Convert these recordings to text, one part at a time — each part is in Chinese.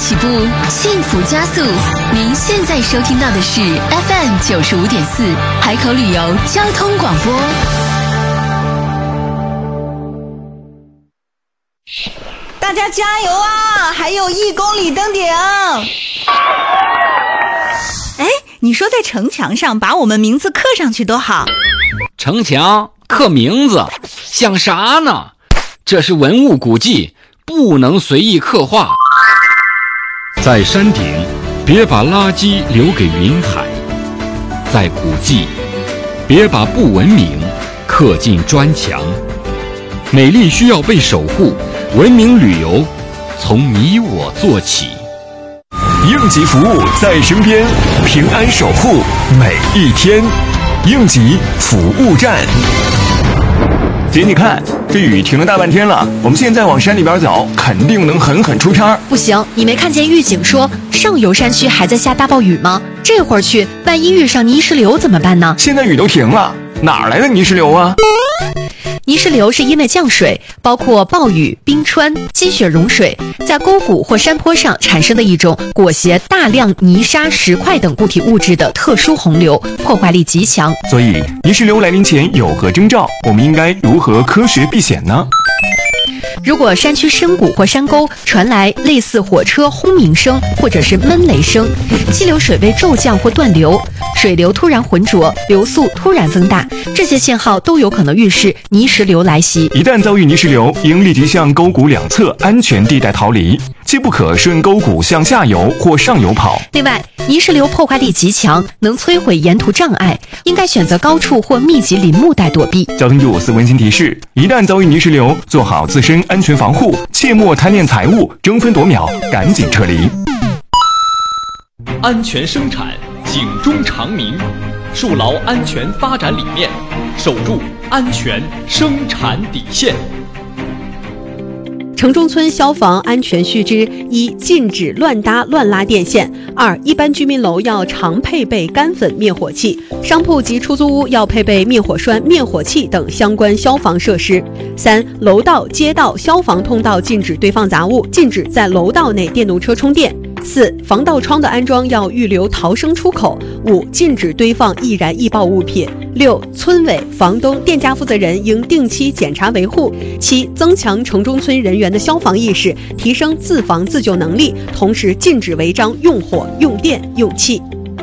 起步，幸福加速。您现在收听到的是 FM 95.4海口旅游交通广播。 大家加油啊！还有1公里登顶。哎，你说在城墙上把我们名字刻上去多好。 城墙刻名字想啥呢？这是文物古迹，不能随意刻画。 在山顶，别把垃圾留给云海；在古迹，别把不文明刻进砖墙。美丽需要被守护，文明旅游从你我做起。 应急服务在身边，平安守护每一天。应急服务站。姐，你看这雨停了大半天了，我们现在往山里边走，肯定能狠狠出差。 不行，你没看见预警说上游山区还在下大暴雨吗？这会儿去，万一遇上泥石流怎么办呢？ 现在雨都停了，哪来的泥石流啊？ 泥石流是因为降水，包括暴雨、冰川、积雪融水，在沟谷或山坡上产生的一种裹挟大量泥沙、石块等固体物质的特殊洪流，破坏力极强。 所以，泥石流来临前有何征兆？我们应该如何科学避险呢？ 如果山区深谷或山沟传来类似火车轰鸣声或者是闷雷声，激流水位骤降或断流，水流突然浑浊，流速突然增大，这些信号都有可能预示泥石流来袭。 一旦遭遇泥石流，应立即向沟谷两侧安全地带逃离，切不可顺沟谷向下游或上游跑。 另外，泥石流破坏力极强，能摧毁沿途障碍，应该选择高处或密集林木带躲避。 交通部温馨提示：一旦遭遇泥石流，做好自身安全防护，切莫贪恋财物，争分夺秒，赶紧撤离。 安全生产，警钟长鸣，树牢安全发展理念，守住安全生产底线。 城中村消防安全须知：一、禁止乱搭乱拉电线；二、一般居民楼要常配备干粉灭火器，商铺及出租屋要配备灭火栓、灭火器等相关消防设施；三、楼道、街道、消防通道禁止堆放杂物，禁止在楼道内电动车充电；四、防盗窗的安装要预留逃生出口；五、禁止堆放易燃易爆物品；六、村委、房东、店家负责人应定期检查维护；七、增强城中村人员的消防意识，提升自防自救能力，同时禁止违章用火、用电、用气。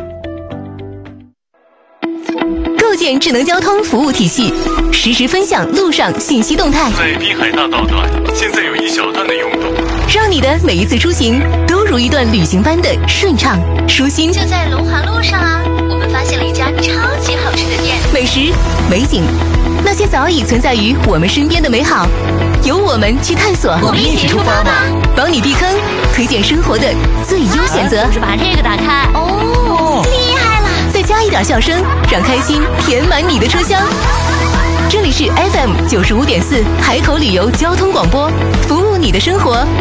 构建智能交通服务体系，实时分享路上信息动态。 在滨海大道段，现在有一小段的拥堵， 让你的每一次出行都如一段旅行般的顺畅舒心。 就在龙华路上啊，我们发现了一家超级好吃的店， 美食、美景，那些早已存在于我们身边的美好，由我们去探索。 我们一起出发吧， 帮你避坑，推荐生活的最优选择。 就是把这个打开。哦，厉害了！ 再加一点笑声，让开心填满你的车厢。这里是 FM 95.4海口旅游交通广播，服务你的生活。